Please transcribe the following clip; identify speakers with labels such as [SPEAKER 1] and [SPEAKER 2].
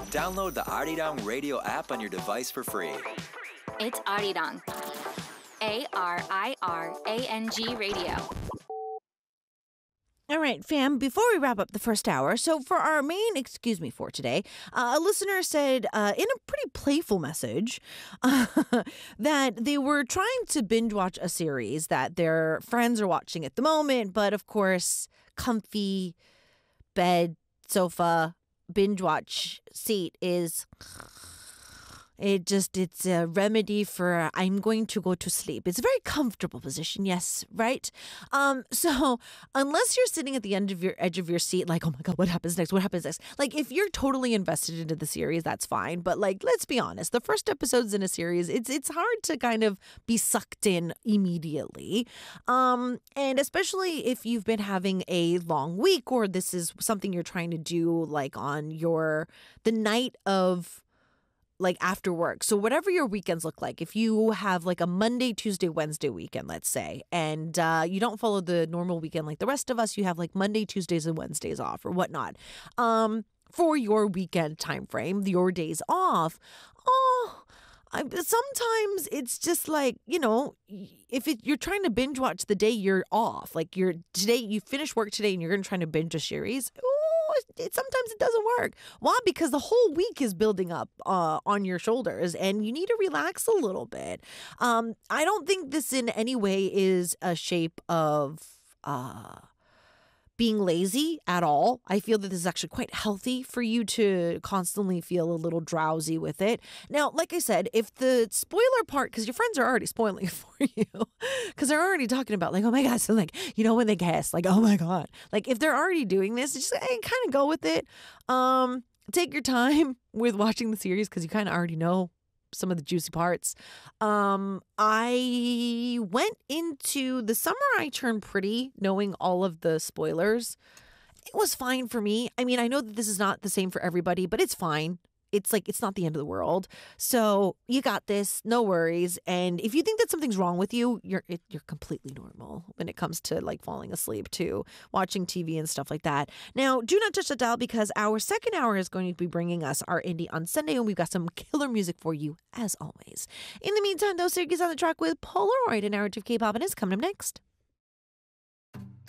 [SPEAKER 1] Download the Arirang Radio app on your device for free.
[SPEAKER 2] It's Arirang. ARIRANG Radio.
[SPEAKER 3] All right, fam, before we wrap up the first hour, so for our main excuse me for today, a listener said in a pretty playful message that they were trying to binge watch a series that their friends are watching at the moment, but of course, comfy bed, sofa, binge watch seat is... It's a remedy for I'm going to go to sleep. It's a very comfortable position, yes, right? So unless you're sitting at the edge of your seat, like, oh my God, what happens next? What happens next? Like, if you're totally invested into the series, that's fine. But like, let's be honest, the first episodes in a series, it's hard to kind of be sucked in immediately. And especially if you've been having a long week or this is something you're trying to do like on the night of like after work. So whatever your weekends look like, if you have like a Monday, Tuesday, Wednesday weekend, let's say, and you don't follow the normal weekend like the rest of us, you have like Monday, Tuesdays, and Wednesdays off or whatnot. For your weekend time frame, your days off, sometimes it's just like, if you're trying to binge watch the day you're off, like today you finish work today and you're going to try to binge a series, sometimes it doesn't work. Why? Because the whole week is building up on your shoulders and you need to relax a little bit. I don't think this in any way is a shape of being lazy at all. I feel that this is actually quite healthy for you to constantly feel a little drowsy with it. Now, like I said, if the spoiler part, because your friends are already spoiling it for you, because they're already talking about like, oh my God, so like, when they guess, like, oh my God, like if they're already doing this, just kind of go with it. Take your time with watching the series because you kind of already know some of the juicy parts. I went into the summer I turned pretty knowing all of the spoilers. It was fine for me. I mean, I know that this is not the same for everybody, but it's fine. It's like, it's not the end of the world. So you got this, no worries. And if you think that something's wrong with you, you're completely normal when it comes to like falling asleep too, watching TV and stuff like that. Now, do not touch the dial because our second hour is going to be bringing us our Indie on Sunday and we've got some killer music for you as always. In the meantime, though, Sergey's on the track with Polaroid and narrative K-pop and is coming up next.